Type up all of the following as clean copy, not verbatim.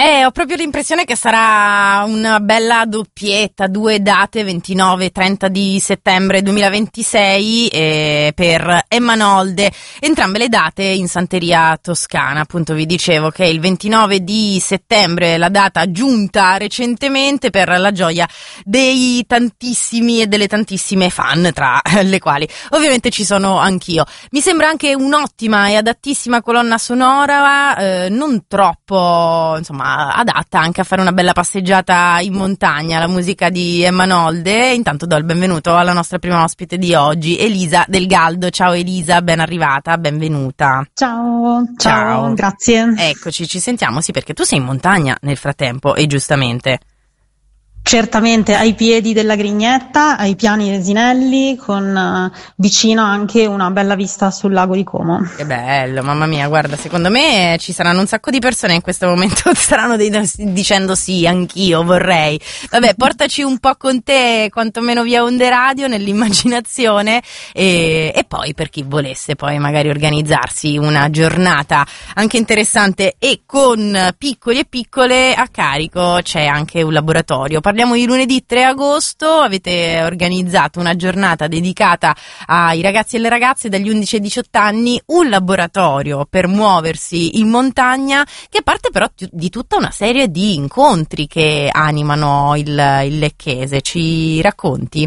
Ho proprio l'impressione che sarà una bella doppietta, 2 date, 29 e 30 di settembre 2026 per Emma Nolde, entrambe le date in Santeria Toscana. Appunto vi dicevo che il 29 di settembre è la data aggiunta recentemente per la gioia dei tantissimi e delle tantissime fan, tra le quali ovviamente ci sono anch'io. Mi sembra anche un'ottima e adattissima colonna sonora, non troppo, insomma, adatta anche a fare una bella passeggiata in montagna, la musica di Emma Nolde. Intanto do il benvenuto alla nostra prima ospite di oggi, Elisa Del Galdo. Ciao Elisa, ben arrivata, benvenuta. Ciao, grazie. Eccoci, ci sentiamo, sì, perché tu sei in montagna nel frattempo, e giustamente. Certamente, ai piedi della Grignetta, ai piani Resinelli, con vicino anche una bella vista sul lago di Como. Che bello, mamma mia, guarda, secondo me ci saranno un sacco di persone in questo momento che staranno dicendo sì, anch'io vorrei. Vabbè, portaci un po' con te, quantomeno via Onde Radio, nell'immaginazione, e poi per chi volesse poi magari organizzarsi una giornata anche interessante e con piccoli e piccole a carico, c'è anche un laboratorio. Parliamo di lunedì 3 agosto, avete organizzato una giornata dedicata ai ragazzi e alle ragazze dagli 11 ai 18 anni, un laboratorio per muoversi in montagna, che parte però di tutta una serie di incontri che animano il Lecchese. Ci racconti?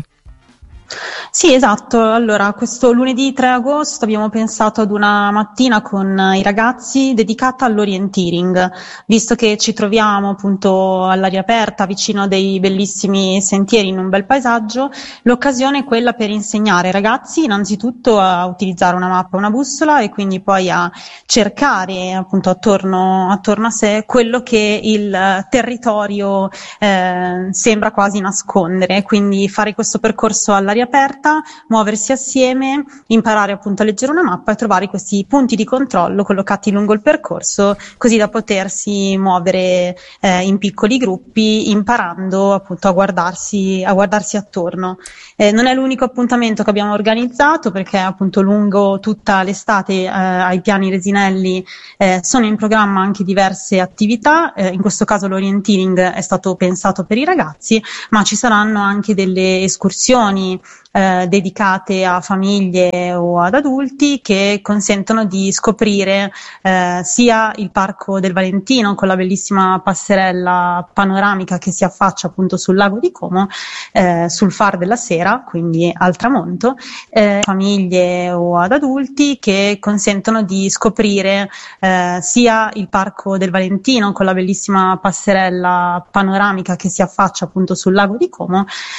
Sì, esatto. Allora, questo lunedì 3 agosto abbiamo pensato ad una mattina con i ragazzi dedicata all'orienteering, visto che ci troviamo appunto all'aria aperta, vicino a dei bellissimi sentieri in un bel paesaggio. L'occasione è quella per insegnare ai ragazzi innanzitutto a utilizzare una mappa e una bussola, e quindi poi a cercare appunto attorno a sé quello che il territorio sembra quasi nascondere, quindi fare questo percorso all'aria aperta, muoversi assieme, imparare appunto a leggere una mappa e trovare questi punti di controllo collocati lungo il percorso, così da potersi muovere in piccoli gruppi, imparando appunto a guardarsi attorno. Non è l'unico appuntamento che abbiamo organizzato, perché appunto lungo tutta l'estate ai piani Resinelli sono in programma anche diverse attività. In questo caso l'orienteering è stato pensato per i ragazzi, ma ci saranno anche delle escursioni dedicate a famiglie o ad adulti, che consentono di scoprire sia il Parco del Valentino con la bellissima passerella panoramica che si affaccia appunto sul lago di Como, sul far della sera, quindi al tramonto, famiglie o ad adulti, che consentono di scoprire sia il Parco del Valentino con la bellissima passerella panoramica che si affaccia appunto sul lago di Como,